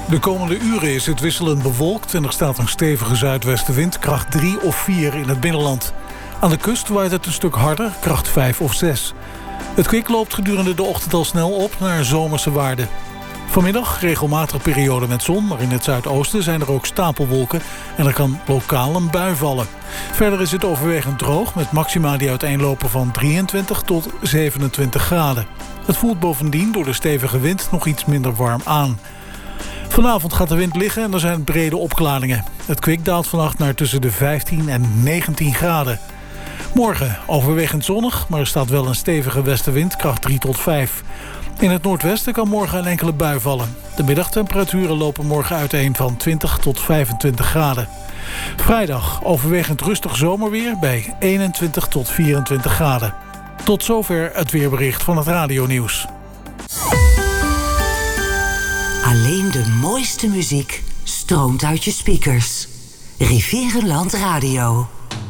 De komende uren is het wisselend bewolkt en er staat een stevige zuidwestenwind, kracht 3 of 4 in het binnenland. Aan de kust waait het een stuk harder, kracht 5 of 6. Het kwik loopt gedurende de ochtend al snel op naar zomerse waarden. Vanmiddag regelmatig periode met zon, maar in het zuidoosten zijn er ook stapelwolken en er kan lokaal een bui vallen. Verder is het overwegend droog met maxima die uiteenlopen van 23 tot 27 graden. Het voelt bovendien door de stevige wind nog iets minder warm aan. Vanavond gaat de wind liggen en er zijn brede opklaringen. Het kwik daalt vannacht naar tussen de 15 en 19 graden. Morgen overwegend zonnig, maar er staat wel een stevige westenwind, kracht 3 tot 5. In het noordwesten kan morgen een enkele bui vallen. De middagtemperaturen lopen morgen uiteen van 20 tot 25 graden. Vrijdag overwegend rustig zomerweer bij 21 tot 24 graden. Tot zover het weerbericht van het radionieuws. Alleen de mooiste muziek stroomt uit je speakers. Rivierenland Radio.